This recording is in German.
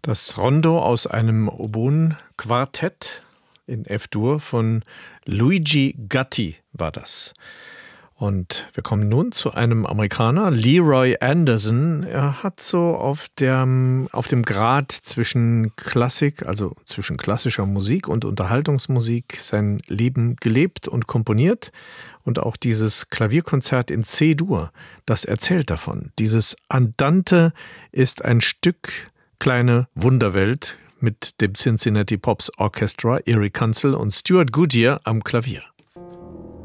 Das Rondo aus einem Oboen-Quartett in F-Dur von Luigi Gatti war das. Und wir kommen nun zu einem Amerikaner, Leroy Anderson. Er hat so auf dem Grat zwischen Klassik, also zwischen klassischer Musik und Unterhaltungsmusik, sein Leben gelebt und komponiert. Und auch dieses Klavierkonzert in C-Dur, das erzählt davon. Dieses Andante ist ein Stück kleine Wunderwelt mit dem Cincinnati Pops Orchestra, Eric Kunzel und Stuart Goodyear am Klavier.